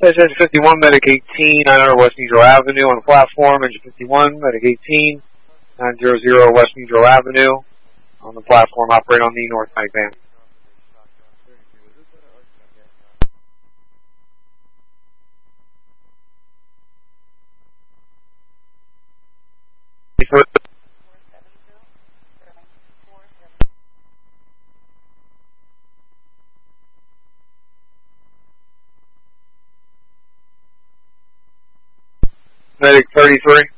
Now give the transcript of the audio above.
Engine 51, Medic 18, 900 West Nedro Avenue on the platform. Engine 51, Medic 18, 900 West Nedro Avenue on the platform, operate on the North Night Band. Medic 33.